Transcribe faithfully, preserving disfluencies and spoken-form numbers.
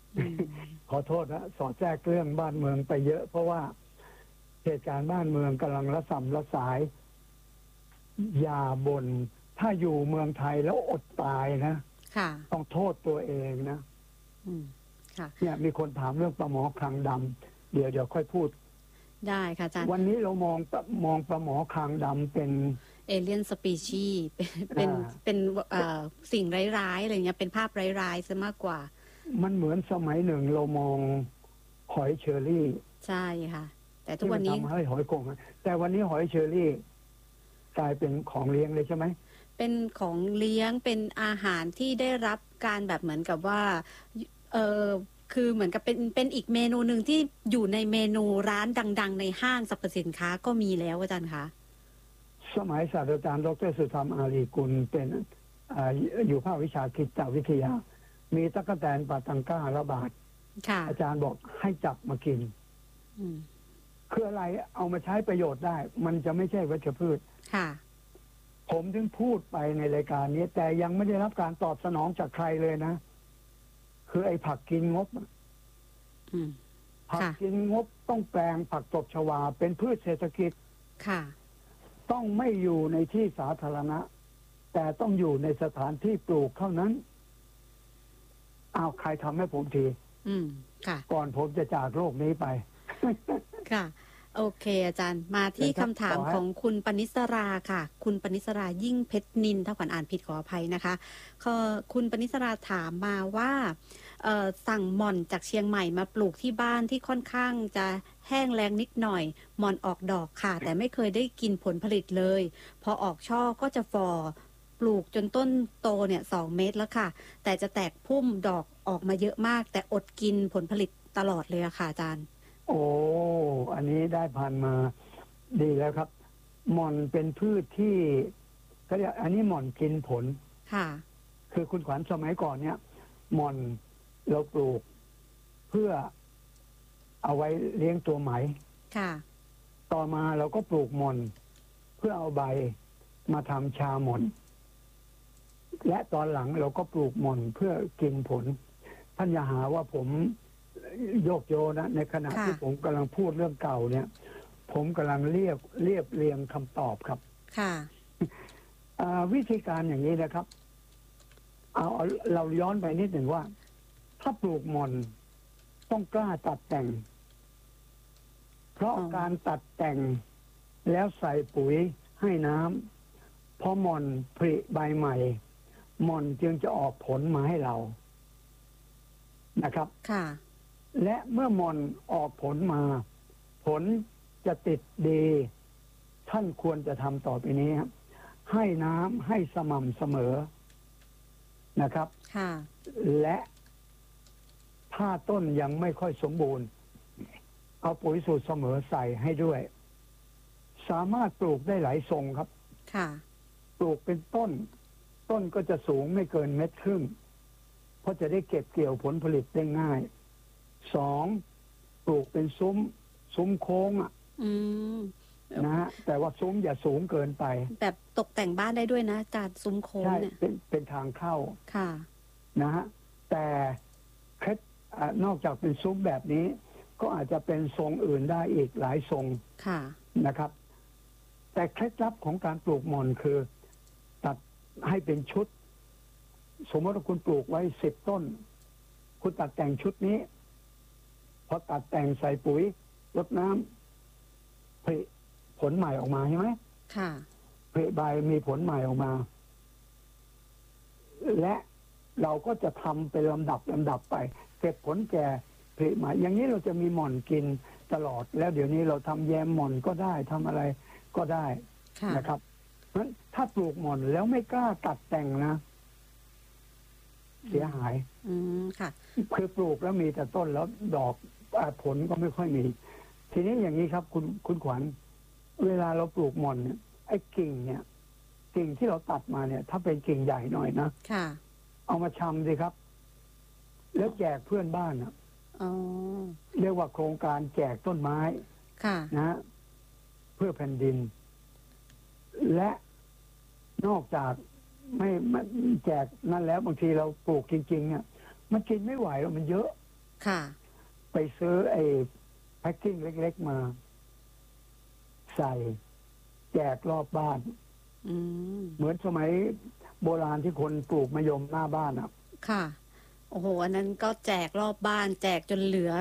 ขอโทษนะสอดแทรกเรื่องบ้านเมืองไปเยอะเพราะว่าเหตุการณ์บ้านเมืองกำลังระส่ำระสายอย่าบน่นถ้าอยู่เมืองไทยแล้วอดตายนะต้องโทษตัวเองนะเนี่ยมีคนถามเรื่องปลาหมอคางดำเดี๋ยวเดี๋ยวค่อยพูดได้ค่ะอาจารย์วันนี้เรามองมองปลาหมอคางดำเป็นเอเลียนสปีชีส์เป็นเป็นสิ่งร้ายๆอะไรเงี้ยเป็นภาพร้ายๆซะมากกว่ามันเหมือนสมัยหนึ่งเรามองหอยเชอรี่ใช่ค่ะแต่ทุกวันนี้ทำให้หอยโข่งแต่วันนี้หอยเชอรี่กลายเป็นของเลี้ยงเลยใช่ไหมเป็นของเลี้ยงเป็นอาหารที่ได้รับการแบบเหมือนกับว่าเออคือเหมือนกับเป็นเป็นอีกเมนูหนึ่งที่อยู่ในเมนูร้านดังๆในห้างสรรพสินค้าก็มีแล้วอาจารย์คะสมัยศาสตราจารย์ดรสุธรรมอารีกุลเป็นอยู่ภาควิชาคิดจวิทยามีตั๊กแตนปาตังก้าระบาดอาจารย์บอกให้จับมากินคืออะไรเอามาใช้ประโยชน์ได้มันจะไม่ใช่วัชพืชผมถึงพูดไปในรายการนี้แต่ยังไม่ได้รับการตอบสนองจากใครเลยนะคือไอ้ผักกินงบผักกินงบต้องแปลงผักตบชวาเป็นพืชเศรษฐกิจต้องไม่อยู่ในที่สาธารณะแต่ต้องอยู่ในสถานที่ปลูกเท่านั้นเอาใครทำให้ผมทีก่อนผมจะจากโลกนี้ไปค่ะโอเคอาจารย์มาที่คำถามของคุณปณิสราค่ะคุณปณิสรายิ่งเพชรนินถ้าขวัญอ่านผิดขออภัยนะคะคุณปณิสราถามมาว่าสั่งหม่อนจากเชียงใหม่มาปลูกที่บ้านที่ค่อนข้างจะแห้งแล้งนิดหน่อยหม่อนออกดอกค่ะแต่ไม่เคยได้กินผลผลิตเลยพอออกช่อก็จะฟอปลูกจนต้นโตเนี่ยสองเมตรแล้วค่ะแต่จะแตกพุ่มดอกออกมาเยอะมากแต่อดกินผลผลิตตลอดเลยค่ะอาจารย์โอ้อันนี้ได้ผ่านมาดีแล้วครับหม่อนเป็นพืชที่เขาเรียกอันนี้หม่อนกินผลค่ะคือคุณขวัญสมัยก่อนเนี่ยหม่อนเราปลูกเพื่อเอาไว้เลี้ยงตัวไหมค่ะต่อมาเราก็ปลูกหม่อนเพื่อเอาใบมาทำชาหม่อนและตอนหลังเราก็ปลูกหม่อนเพื่อกินผลท่านอย่าหาว่าผมโยกโยนะในขณะที่ผมกำลังพูดเรื่องเก่าเนี่ยผมกำลังเรียบเรียบเรียงคำตอบครับค่ะวิธีการอย่างนี้นะครับเอาเราย้อนไปนิดหนึ่งว่าถ้าปลูกหม่อนต้องกล้าตัดแต่งเพราะการตัดแต่งแล้วใส่ปุ๋ยให้น้ำพอหม่อนผลิใบใหม่หม่อนจึงจะออกผลมาให้เรานะครับค่ะและเมื่อหม่อนออกผลมาผลจะติดดีท่านควรจะทำต่อไปนี้ครับให้น้ำให้สม่ำเสมอนะครับค่ะและถ้าต้นยังไม่ค่อยสมบูรณ์เอาปุ๋ยสูตรเสมอใส่ให้ด้วยสามารถปลูกได้หลายทรงครับค่ะปลูกเป็นต้นต้นก็จะสูงไม่เกินเม็ดครึ่งเพราะจะได้เก็บเกี่ยวผลผลิตได้ง่ายสองปลูกเป็นซุ้มซุ้มโค้งอ่ะนะฮะแต่ว่าซุ้มอย่าสูงเกินไปแบบตกแต่งบ้านได้ด้วยนะจานซุ้มโค้งเนี่ยเป็นเป็นทางเข้าค่ะนะฮะแต่เคล็ดนอกจากเป็นซุ้มแบบนี้ก็อาจจะเป็นทรงอื่นได้อีกหลายทรงค่ะนะครับแต่เคล็ดลับของการปลูกหม่อนคือตัดให้เป็นชุดสมมติว่าคุณปลูกไว้สิบต้นคุณตัดแต่งชุดนี้พอตัดแต่งใส่ปุ๋ยรดน้ำผลิผลใหม่ออกมาใช่ไหมค่ะผลิใบมีผลใหม่ออกมาและเราก็จะทำเป็นลำดับลำดับไปเก็บผลแก่ผลิใหม่อย่างนี้เราจะมีหม่อนกินตลอดแล้วเดี๋ยวนี้เราทำแยมหม่อนก็ได้ทำอะไรก็ได้นะครับเพราะฉะนั้นถ้าปลูกหม่อนแล้วไม่กล้าตัดแต่งนะเสียหายอืมค่ะคือปลูกแล้วมีแต่ต้นแล้วดอกผลก็ไม่ค่อยมีทีนี้อย่างนี้ครับคุณคุณขวัญเวลาเราปลูกหม่อนเนี่ยไอ้กิ่งเนี่ยกิ่งที่เราตัดมาเนี่ยถ้าเป็นกิ่งใหญ่หน่อยนะค่ะเอามาชำสิครับแล้วแจกเพื่อนบ้านอ่ะอ๋อเรียกว่าโครงการแจกต้นไม้ค่ะนะเพื่อแผ่นดินและนอกจากไม่แจกนั่นแล้วบางทีเราปลูกจริงๆเนี่ยมันกินไม่ไหวแล้วมันเยอะค่ะไปซื้อไอ้แพ็คกิ้งเล็กๆมา ใส่แจกรอบบ้านอืมเหมือนสมัยโบราณที่คนปลูกมะยมหน้าบ้านอ่ะค่ะ โอ้โห อันนั้นก็แจกรอบบ้าน แจกจนเหลือ